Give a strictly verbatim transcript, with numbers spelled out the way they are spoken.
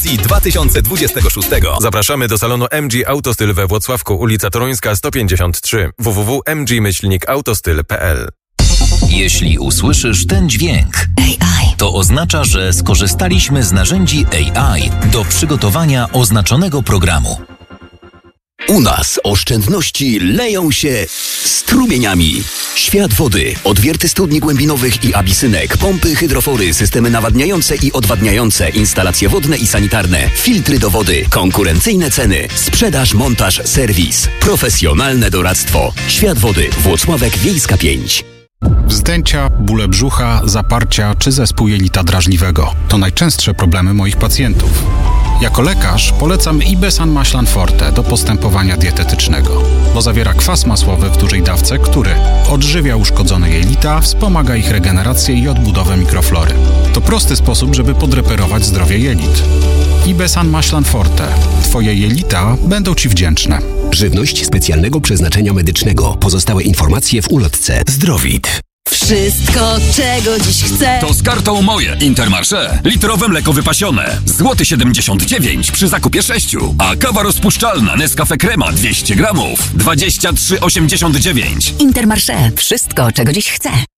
I dwa tysiące dwudziestego szóstego. Zapraszamy do salonu M G Autostyl we Włocławku, ulica Toruńska sto pięćdziesiąt trzy. w w w kropka m g autostyl kropka p l. Jeśli usłyszysz ten dźwięk, A I, to oznacza, że skorzystaliśmy z narzędzi A I do przygotowania oznaczonego programu. U nas oszczędności leją się strumieniami. Świat wody, odwierty studni głębinowych i abisynek, pompy, hydrofory, systemy nawadniające i odwadniające, instalacje wodne i sanitarne, filtry do wody, konkurencyjne ceny, sprzedaż, montaż, serwis, profesjonalne doradztwo. Świat wody, Włocławek, Wiejska pięć. Wzdęcia, bóle brzucha, zaparcia czy zespół jelita drażliwego to najczęstsze problemy moich pacjentów. Jako lekarz polecam Ibesan Maślan Forte do postępowania dietetycznego, bo zawiera kwas masłowy w dużej dawce, który odżywia uszkodzone jelita, wspomaga ich regenerację i odbudowę mikroflory. To prosty sposób, żeby podreperować zdrowie jelit. Ibesan Maślan Forte. Twoje jelita będą Ci wdzięczne. Żywność specjalnego przeznaczenia medycznego. Pozostałe informacje w ulotce. Zdrowit. Wszystko, czego dziś chcę. To z kartą Moje Intermarché. Litrowe mleko wypasione. Złoty siedemdziesiąt dziewięć przy zakupie sześciu. A kawa rozpuszczalna Nescafe Crema dwieście gramów. dwadzieścia trzy osiemdziesiąt dziewięć. Intermarché. Wszystko, czego dziś chcę.